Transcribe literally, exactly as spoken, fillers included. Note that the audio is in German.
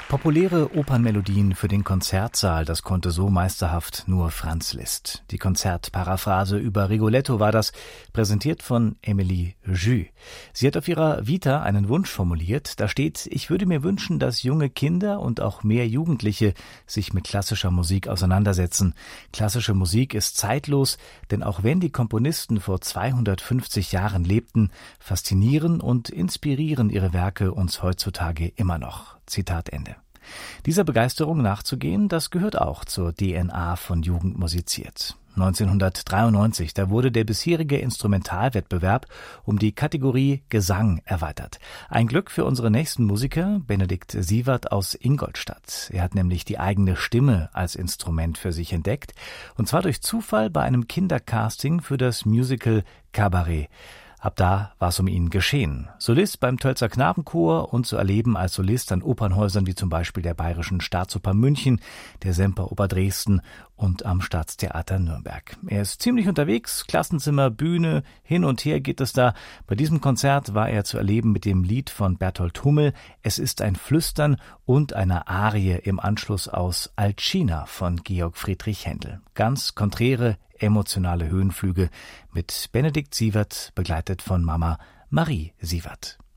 Populäre Opernmelodien für den Konzertsaal, das konnte so meisterhaft nur Franz Liszt. Die Konzertparaphrase über Rigoletto war das, präsentiert von Emilie Jus. Sie hat auf ihrer Vita einen Wunsch formuliert. Da steht: Ich würde mir wünschen, dass junge Kinder und auch mehr Jugendliche sich mit klassischer Musik auseinandersetzen. Klassische Musik ist zeitlos, denn auch wenn die Komponisten vor zweihundertfünfzig Jahren lebten, faszinieren und inspirieren ihre Werke uns heutzutage immer noch. Zitat Ende. Dieser Begeisterung nachzugehen, das gehört auch zur D N A von Jugend musiziert. neunzehnhundertdreiundneunzig, da wurde der bisherige Instrumentalwettbewerb um die Kategorie Gesang erweitert. Ein Glück für unsere nächsten Musiker, Benedikt Sievert aus Ingolstadt. Er hat nämlich die eigene Stimme als Instrument für sich entdeckt, und zwar durch Zufall bei einem Kindercasting für das Musical Cabaret. Ab da war es um ihn geschehen. Solist beim Tölzer Knabenchor und zu erleben als Solist an Opernhäusern wie zum Beispiel der Bayerischen Staatsoper München, der Semperoper Dresden und am Staatstheater Nürnberg. Er ist ziemlich unterwegs, Klassenzimmer, Bühne, hin und her geht es da. Bei diesem Konzert war er zu erleben mit dem Lied von Bertold Hummel, Es ist ein Flüstern, und einer Arie im Anschluss aus Alcina von Georg Friedrich Händel. Ganz konträre, emotionale Höhenflüge mit Benedikt Sievert, begleitet von Mama Marie Sievert.